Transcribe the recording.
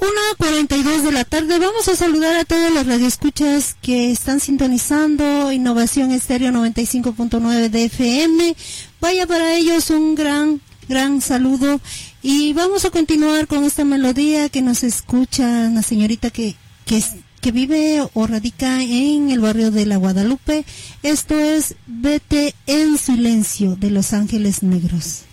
1:42 de la tarde. Vamos a saludar a todos los radioescuchas que están sintonizando Innovación Estéreo 95.9 de FM. Vaya para ellos un gran saludo. Y vamos a continuar con esta melodía que nos escucha la señorita que vive o radica en el barrio de La Guadalupe. Esto es Vete en Silencio de Los Ángeles Negros.